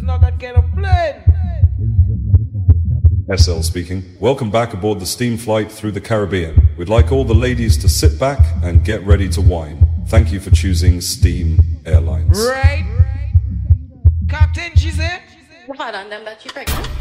not that kind of plane. SL speaking. Welcome back aboard the steam flight through the Caribbean. We'd like all the ladies to sit back and get ready to wine. Thank you for choosing Steam Airlines. Right? Captain, she said? Right on them that you pregnant.